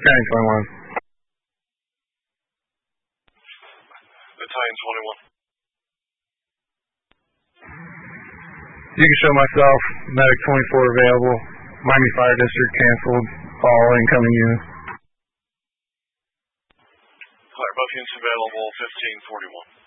County 21. Battalion 21. You can show myself, Medic 24 available. Miami Fire District canceled. All incoming units. Alright, both units available, 1541.